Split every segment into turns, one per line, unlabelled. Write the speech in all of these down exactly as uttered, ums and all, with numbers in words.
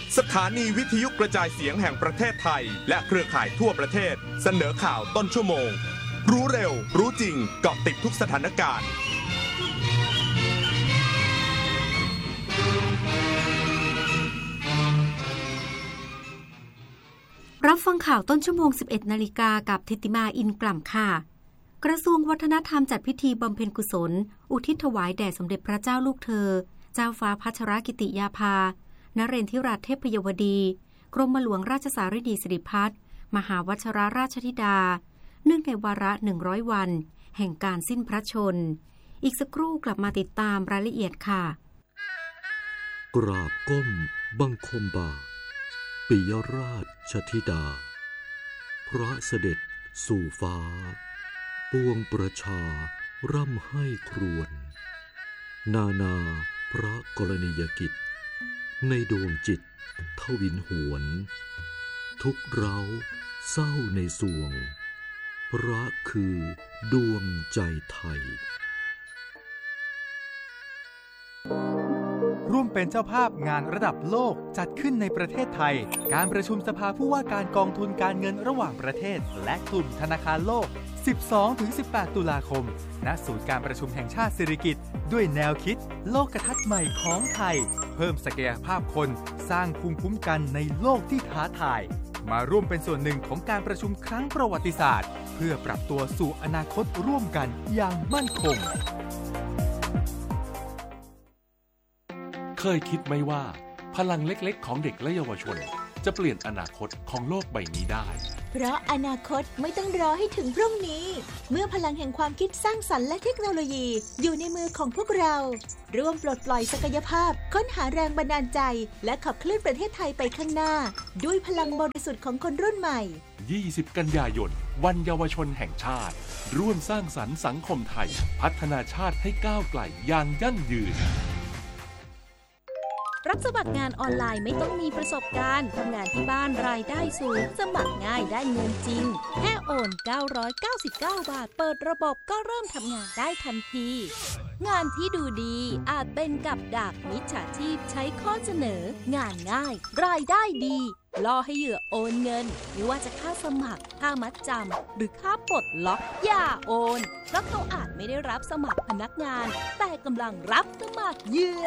สถานีวิทยุกระจายเสียงแห่งประเทศไทยและเครือข่ายทั่วประเทศเสนอข่าวต้นชั่วโมงรู้เร็วรู้จริงเกาะติดทุกสถานการณ์
รับฟังข่าวต้นชั่วโมง สิบเอ็ดนาฬิกา กับธิติมาอินกล่ำค่ะกระทรวงวัฒนธรรมจัดพิธีบำเพ็ญกุศลอุทิศถวายแด่สมเด็จพระเจ้าลูกเธอเจ้าฟ้าพัชรกิติยาภานเรนทิราชเทพยวดีกรมหลวงราชสารีสิริพัฒน์มหาวชิรราชธิดาเนื่องในวาระหนึ่งร้อยวันแห่งการสิ้นพระชนอีกสักครู่กลับมาติดตามรายละเอียดค่ะ
กราบก้มบังคมบาทปิยราชธิดาพระเสด็จสู่ฟ้าปวงประชาร่ำให้ครวญนานาพระกรณียกิจในดวงจิตทวินหวนทุกเร้าเศร้าในสวงพระคือดวงใจไทย
ร่วมเป็นเจ้าภาพงานระดับโลกจัดขึ้นในประเทศไทยการประชุมสภาผู้ว่าการกองทุนการเงินระหว่างประเทศและกลุ่มธนาคารโลก สิบสองถึงสิบแปด ตุลาคมณศูนย์การประชุมแห่งชาติสิริกิติ์ด้วยแนวคิดโลกทัศน์ใหม่ของไทยเพิ่มศักยภาพคนสร้างภูมิคุ้มกันในโลกที่ท้าทายมาร่วมเป็นส่วนหนึ่งของการประชุมครั้งประวัติศาสตร์เพื่อปรับตัวสู่อนาคตร่วมกันอย่างมั่นคง
เคยคิดไหมว่าพลังเล็กๆของเด็กและเยาวชนจะเปลี่ยนอนาคตของโลกใบนี้ได้
เพราะอนาคตไม่ต้องรอให้ถึงพรุ่งนี้เมื่อพลังแห่งความคิดสร้างสรรค์และเทคโนโลยีอยู่ในมือของพวกเราร่วมปลดปล่อยศักยภาพค้นหาแรงบันดาลใจและขับเคลื่อนประเทศไทยไปข้างหน้าด้วยพลังบริสุทธิ์ของคนรุ่นใหม่
ยี่สิบกันยายนวันเยาวชนแห่งชาติร่วมสร้างสรรค์สังคมไทยพัฒนาชาติให้ก้าวไกลอย่างยั่งยืน
รับสมัครงานออนไลน์ไม่ต้องมีประสบการณ์ทำงานที่บ้านรายได้สูงสมัครง่ายได้เงินจริงแค่โอนเก้าร้อยเก้าสิบเก้าบาทเปิดระบบก็เริ่มทำงานได้ทันทีงานที่ดูดีอาจเป็นกับดักมิจฉาชีพใช้ข้อเสนองานง่ายรายได้ดีล่อให้เหยื่อโอนเงินไม่ว่าจะค่าสมัครค่ามัดจำหรือค่าปลดล็อกอย่าโอนเพราะเขาอาจไม่ได้รับสมัครพนักงานแต่กำลังรับสมัครเหยื่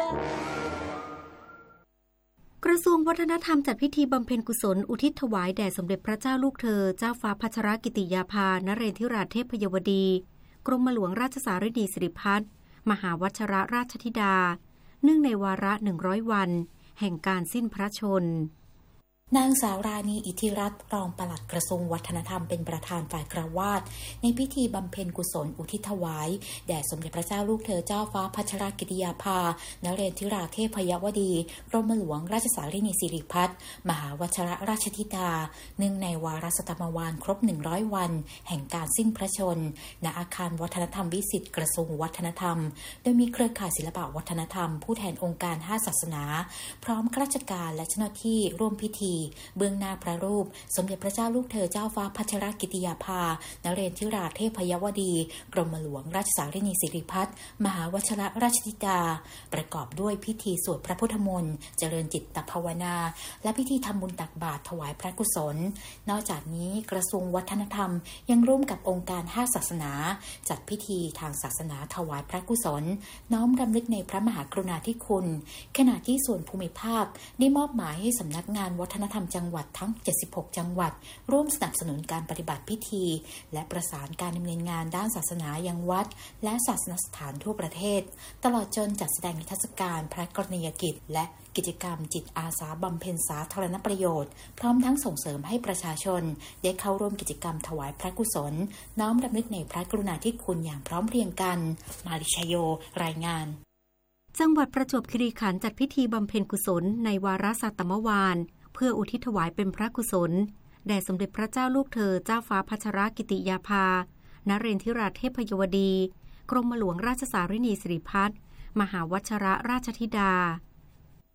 อก
ระทรวงวัฒนธรรมจัดพิธีบำเพ็ญกุศลอุทิศถวายแด่สมเด็จพระเจ้าลูกเธอเจ้าฟ้าพัชรกิติยาภานเรนทิราชเทพยวดีกรมหลวงราชสารีสิริพัฒน์มหาวชิรราชธิดาเนื่องในวาระหนึ่งร้อยวันแห่งการสิ้นพระชน
นางสาวราณีอิทธิรัตน์รองปลัดกระทรวงวัฒนธรรมเป็นประธานฝ่ายคฤหัสถ์ในพิธีบำเพ็ญกุศลอุทิศถวายแด่สมเด็จพระเจ้าลูกเธอเจ้าฟ้าพัชรกิติยาภานเรนทิราชเทพยวดีกรมหลวงราชสารีสิริพัฒน์มหาวชิรราชธิดาเนื่องในวาระสตมวาลครบหนึ่งร้อยวันแห่งการสิ้นพระชนณอาคารวัฒนธรรมวิสิตกระทรวงวัฒนธรรมโดยมีเครือข่ายศิลปวัฒนธรรมผู้แทนองค์การห้าศาสนาพร้อมข้าราชการและเจ้าหน้าที่ร่วมพิธีเบื้องหน้าพระรูปสมเด็จพระเจ้าลูกเธอเจ้าฟ้าพัชรกิติยาภานเรนทิราชเทพยวดีกรมหลวงราชสารีสิริพัฒน์มหาวชิรราชธิดาประกอบด้วยพิธีสวดพระพุทธมนต์เจริญจิตภาวนาและพิธีทำบุญตักบาตรถวายพระกุศลนอกจากนี้กระทรวงวัฒนธรรมยังร่วมกับองค์การห้าศาสนาจัดพิธีทางศาสนาถวายพระกุศลน้อมรำลึกในพระมหากรุณาธิคุณขณะที่ส่วนภูมิภาคได้มอบหมายให้สำนักงานวัฒนธรรมจังหวัดทั้งเจ็ดสิบหกจังหวัดร่วมสนับสนุนการปฏิบัติพิธีและประสานการดำเนินงานด้านศาสนายังวัดและศาสนสถานทั่วประเทศตลอดจนจัดแสดงนิทรรศการพระกรณียกิจและกิจกรรมจิตอาสาบำเพ็ญสาธารณประโยชน์พร้อมทั้งส่งเสริมให้ประชาชนได้เข้าร่วมกิจกรรมถวายพระกุศลน้อมรำลึกในพระกรุณาธิคุณอย่างพร้อมเพรียงกันมาริชโยรายงาน
จังหวัดประจวบคีรีขันธ์จัดพิธีบำเพ็ญกุศลในวาระสัตมวาลเพื่ออุทิศถวายเป็นพระกุศลแด่สมเด็จพระเจ้าลูกเธอเจ้าฟ้าพัชรกิติยาภานเรนทิราชเทพยวดีกรมหลวงราชสารีสิริพัฒน์มหาวชิรราชธิดา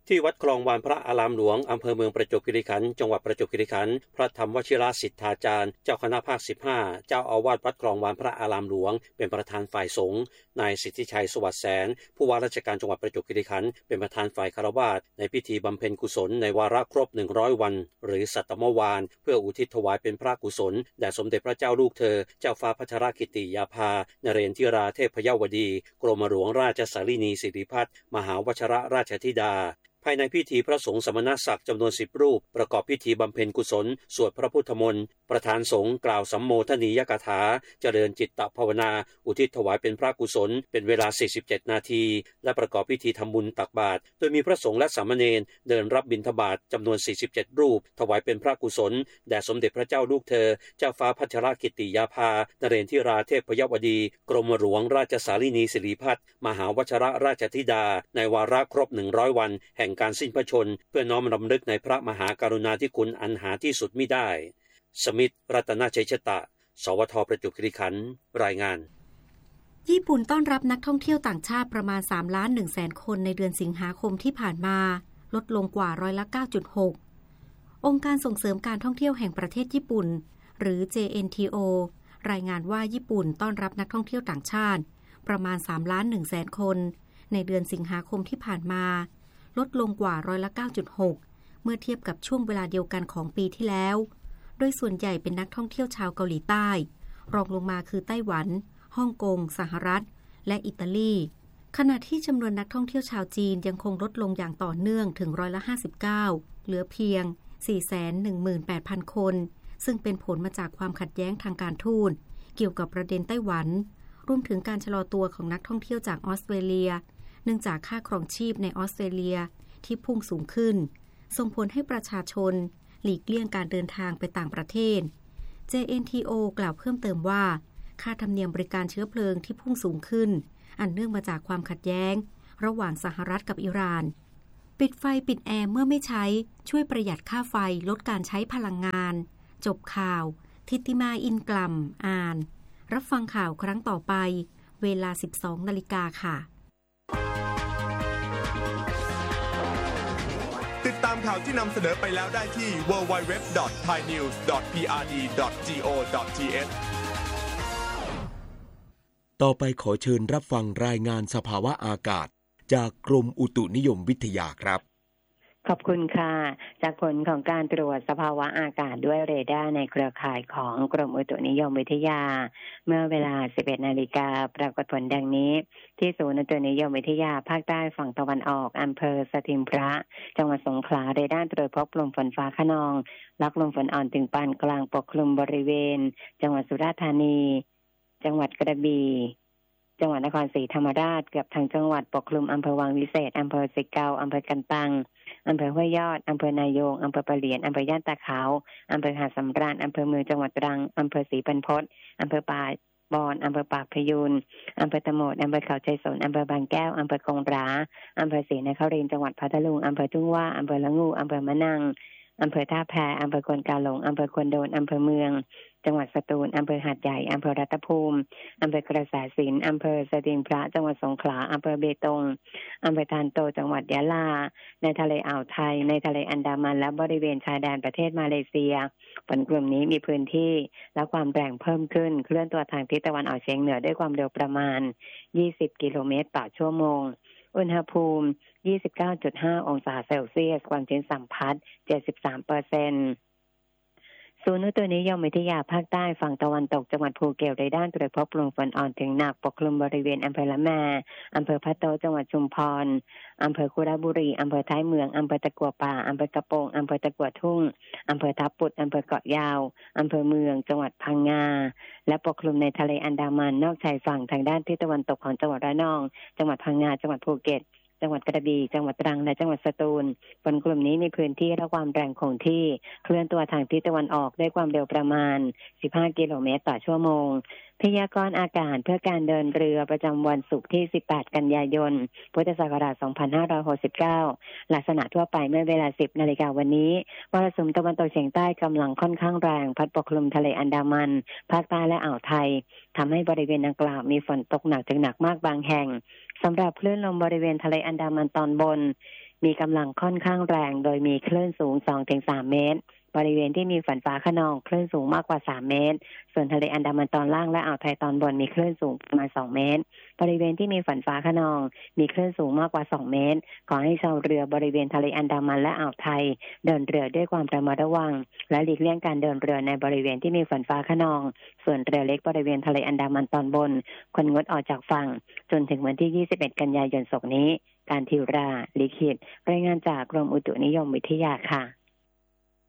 ที่วัดคลองวานพระอารามหลวงอำเภอเมืองประจวบคีรีขันธ์จังหวัดประจวบคีรีขันธ์พระธรรมวชิรสิทธาจารย์เจ้าคณะภาคสิบห้าเจ้าอาวาสวัดคลองวานพระอารามหลวงเป็นประธานฝ่ายสงฆ์นายสิทธิชัยสวัสดิ์แสนผู้ว่าราชการจังหวัดประจวบคีรีขันธ์เป็นประธานฝ่ายคฤหัสถ์ในพิธีบำเพ็ญกุศลในวาระครบหนึ่งร้อยวันหรือสัตตมวาลเพื่ออุทิศถวายเป็นพระกุศลแด่สมเด็จพระเจ้าลูกเธอเจ้าฟ้าพัชรกิติยาภานเรนทิราเทพยวดีกรมหลวงราชสารินีสิริพัฒน์มหาวชิรราชธิดาภายในพิธีพระสงฆ์สมณศักดิ์จำนวนสิบรูปประกอบพิธีบำเพ็ญกุศลสวดพระพุทธมนต์ประธานสงฆ์กล่าวสัมโมทนียกถาเจริญจิตตภาวนาอุทิศถวายเป็นพระกุศลเป็นเวลาสี่สิบเจ็ดนาทีและประกอบพิธีทำบุญตักบาตรโดยมีพระสงฆ์และสามเณรเดินรับบิณฑบาตจำนวนสี่สิบเจ็ดรูปถวายเป็นพระกุศลแด่สมเด็จพระเจ้าลูกเธอเจ้าฟ้าพัชรกิติยาภานเรนทิราเทพยวดีกรมหลวงราชสารินีสิริพัฒน์มหาวชิรราชธิดาในวาระครบหนึ่งร้อยวันแห่งการสิ้นพระชนม์เพื่อน้อมรำลึกในพระมหากรุณาธิคุณอันหาที่สุดมิได้สมิทธิ์รัตนชัยชตะสวทประจวบคีรีขันธ์รายงาน
ญี่ปุ่นต้อนรับนักท่องเที่ยวต่างชาติประมาณสามล้านหนึ่งแสนคนในเดือนสิงหาคมที่ผ่านมาลดลงกว่าร้อยละ เก้าจุดหก องค์การส่งเสริมการท่องเที่ยวแห่งประเทศญี่ปุ่นหรือ เจ เอ็น ที โอ รายงานว่าญี่ปุ่นต้อนรับนักท่องเที่ยวต่างชาติประมาณสามล้านหนึ่งแสนคนในเดือนสิงหาคมที่ผ่านมาลดลงกว่าร้อยละ เก้าจุดหก เมื่อเทียบกับช่วงเวลาเดียวกันของปีที่แล้วโดยส่วนใหญ่เป็นนักท่องเที่ยวชาวเกาหลีใต้รองลงมาคือไต้หวันฮ่องกงสหรัฐและอิตาลีขณะที่จำนวนนักท่องเที่ยวชาวจีนยังคงลดลงอย่างต่อเนื่องถึงร้อยละห้าสิบเก้าเหลือเพียง สี่แสนหนึ่งหมื่นแปดพัน คนซึ่งเป็นผลมาจากความขัดแย้งทางการทูตเกี่ยวกับประเด็นไต้หวันรวมถึงการชะลอตัวของนักท่องเที่ยวจากออสเตรเลียเนื่องจากค่าครองชีพในออสเตรเลียที่พุ่งสูงขึ้นส่งผลให้ประชาชนหลีกเลี่ยงการเดินทางไปต่างประเทศ เจ เอ็น ที โอ กล่าวเพิ่มเติมว่าค่าธรรมเนียมบริการเชื้อเพลิงที่พุ่งสูงขึ้นอันเนื่องมาจากความขัดแย้งระหว่างสหรัฐกับอิหร่านปิดไฟปิดแอร์เมื่อไม่ใช้ช่วยประหยัดค่าไฟลดการใช้พลังงานจบข่าวทิติมาอินกลัมอ่านรับฟังข่าวครั้งต่อไปเวลา สิบสองนาฬิกาค่ะ
ติดตามข่าวที่นำเสนอไปแล้วได้ที่ ดับเบิลยู ดับเบิลยู ดับเบิลยู ดอท ไทยนิวส์ ดอท พี อาร์ ดี ดอท จี โอ ดอท ที เอช
ต่อไปขอเชิญรับฟังรายงานสภาวะอากาศจากกรมอุตุนิยมวิทยาครับ
ขอบคุณค่ะจากผลของการตรวจสภาวะอากาศด้วยเรดาร์ในเครือข่ายของกรมอุตุนิยมวิทยาเมื่อเวลา สิบเอ็ดนาฬิกาปรากฏผลดังนี้ที่ศูนย์อุตุนิยมวิทยาภาคใต้ฝั่งตะวันออกอำเภอสถิมพระจังหวัดสงขลาเรดาร์ตรวจพบลมฝนฟ้าคะนองลักลมฝนอ่อนถึงปานกลางปกคลุมบริเวณจังหวัดสุราษฎร์ธานีจังหวัดกระบี่จังหวัดนครศรีธรรมราชเกือบทั้งจังหวัดปกคลุมอำเภอวังวิเศษอำเภอสิเกาอำเภอกันตังอำเภอห้วยยอดอำเภอนายงอำเภอปะเหลียนอำเภอย่านตาขาวอำเภอหาดสำราญอำเภอเมืองจังหวัดตรังอำเภอศรีบรรพตอำเภอป่าบอนอำเภอปากพยูนอำเภอตะโหมดอำเภอเขาชัยสนอำเภอบางแก้วอำเภอคงราอำเภอศรีนครินทร์จังหวัดพัทลุงอำเภอทุ่งว่าอำเภอละงูอำเภอมะนังอำเภอท่าแพอำเภอควนกาหลงอำเภอควนโดนอำเภอเมืองจังหวัดสตูลอำเภอหาดใหญ่อำเภอรัตภูมิอำเภอกระแสสินอำเภอสถิมพระจังหวัดสงขลาอำเภอเบตงอำเภอทานโตจังหวัดยะลาในทะเลอ่าวไทยในทะเลอันดามันและบริเวณชายแดนประเทศมาเลเซียฝนกลุ่มนี้มีพื้นที่และความแรงเพิ่มขึ้นเคลื่อนตัวทางทิศตะวันออกเฉียงเหนือด้วยความเร็วประมาณยี่สิบกิโลเมตรต่อชั่วโมงอุณหภูมิ ยี่สิบเก้าจุดห้า องศาเซลเซียสความชื้นสัมพัทธ์ เจ็ดสิบสามเปอร์เซ็นต์ ศูนย์อุตุนิยมวิทยาภาคใต้ฝั่งตะวันตกจังหวัดภูเก็ตเรดาร์ตรวจพบลมฝนอ่อนถึงหนักปกคลุมบริเวณอำเภอละแมอำเภอพะโต้จังหวัดชุมพรอำเภอคุระบุรีอำเภอท้ายเมืองอำเภอตะกั่วป่าอำเภอกระโปงอำเภอตะกั่วทุ่งอำเภอทับปุดอำเภอเกาะยาวอำเภอเมืองจังหวัดพังงาและปกคลุมในทะเลอันดามันนอกชายฝั่งทางด้านทิศตะวันตกของจังหวัดระนองจังหวัดพังงาจังหวัดภูเก็ตจังหวัดกระบี่จังหวัดตรังและจังหวัดสตูลฝนกลุ่มนี้มีพื้นที่และความแรงคงที่เคลื่อนตัวทางทิศตะวันออกด้วยความเร็วประมาณสิบห้ากิโลเมตรต่อชั่วโมงพยากรณ์อากาศเพื่อการเดินเรือประจำวันศุกร์ที่สิบแปดกันยายนพุทธศักราชสองพันห้าร้อยหกสิบเก้าลักษณะทั่วไปเมื่อเวลา สิบนาฬิกาวันนี้มรสุมตะวันตกเฉียงใต้กำลังค่อนข้างแรงพัดปกคลุมทะเลอันดามันภาคใต้และอ่าวไทยทำให้บริเวณดังกล่าวมีฝนตกหนักถึงหนักมากบางแห่งสำหรับคลื่นลมบริเวณทะเลอันดามันตอนบนมีกำลังค่อนข้างแรงโดยมีคลื่นสูง สองถึงสาม เมตรบริเวณที่มีฝนฟ้าคะนองคลื่นสูงมากกว่าสามเมตรส่วนทะเลอันดามันตอนล่างและอ่าวไทยตอนบนมีคลื่นสูงประมาณสองเมตรบริเวณที่มีฝนฟ้าคะนองมีคลื่นสูงมากกว่าสองเมตรขอให้ชาวเรือบริเวณทะเลอันดามันและอ่าวไทยเดินเรือด้วยความระมัดระวังและหลีกเลี่ยงการเดินเรือในบริเวณที่มีฝนฟ้าคะนองส่วนเรือเล็กบริเวณทะเลอันดามันตอนบนควรงดออกจากฝั่งจนถึงวันที่ยี่สิบเอ็ดกันยายนศกนี้การทิวราลิขิตรายงานจากกรมอุตุนิยมวิทยาค่ะ